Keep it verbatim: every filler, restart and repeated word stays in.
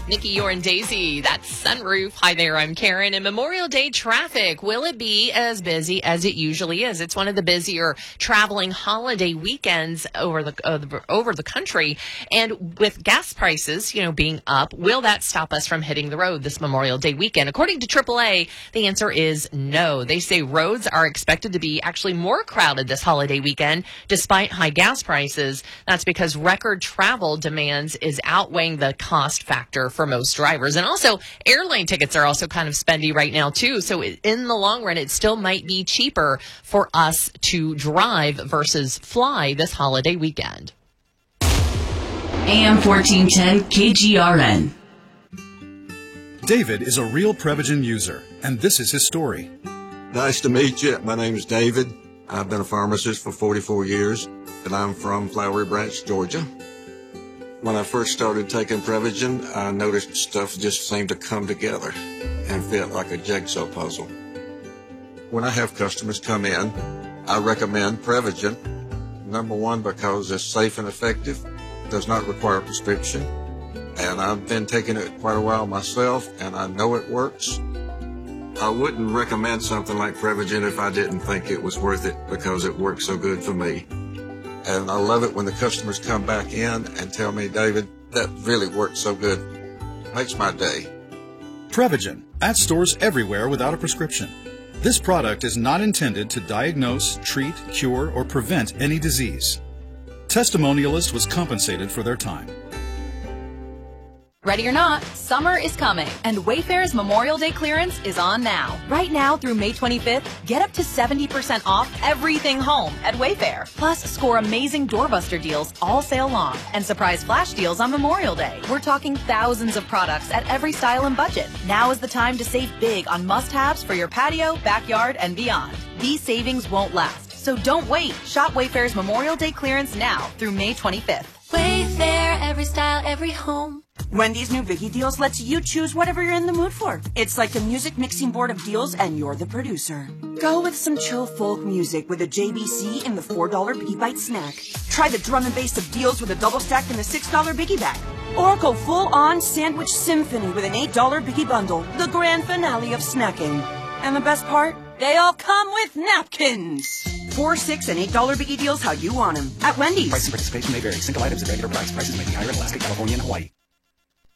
Nikki, you're in Daisy. That's Sunroof. Hi there, I'm Karen. And Memorial Day traffic, will it be as busy as it usually is? It's one of the busier traveling holiday weekends over the uh, over the country. And with gas prices, you know, being up, will that stop us from hitting the road this Memorial Day weekend? According to triple A, the answer is no. They say roads are expected to be actually more crowded this holiday weekend despite high gas prices. That's because record travel demands is outweighing the cost factor for most drivers. And also, airline tickets are also kind of spendy right now, too. So in the long run, it still might be cheaper for us to drive versus fly this holiday weekend. A M fourteen ten K G R N. David is a real Prevagen user, and this is his story. Nice to meet you. My name is David. I've been a pharmacist for forty-four years, and I'm from Flowery Branch, Georgia. When I first started taking Prevagen, I noticed stuff just seemed to come together and fit like a jigsaw puzzle. When I have customers come in, I recommend Prevagen. Number one, because it's safe and effective, does not require a prescription, and I've been taking it quite a while myself, and I know it works. I wouldn't recommend something like Prevagen if I didn't think it was worth it, because it works so good for me. And I love it when the customers come back in and tell me, David, that really worked so good. Makes my day. Prevagen, at stores everywhere without a prescription. This product is not intended to diagnose, treat, cure, or prevent any disease. Testimonialist was compensated for their time. Ready or not, summer is coming, and Wayfair's Memorial Day clearance is on now. Right now through May twenty-fifth, get up to seventy percent off everything home at Wayfair. Plus, score amazing doorbuster deals all sale long and surprise flash deals on Memorial Day. We're talking thousands of products at every style and budget. Now is the time to save big on must-haves for your patio, backyard, and beyond. These savings won't last, so don't wait. Shop Wayfair's Memorial Day clearance now through May twenty-fifth. Wayfair, every style, every home. Wendy's new Biggie Deals lets you choose whatever you're in the mood for. It's like a music mixing board of deals, and you're the producer. Go with some chill folk music with a J B C in the four dollar Biggie Bite snack. Try the drum and bass of deals with a double stack in the six dollar Biggie Bag. Or go full-on sandwich symphony with an eight dollar Biggie Bundle, the grand finale of snacking. And the best part? They all come with napkins. Four, six, and eight dollar Biggie Deals how you want them at Wendy's. Price and participation may vary. Single items at regular price. Prices may be higher in Alaska, California, and Hawaii.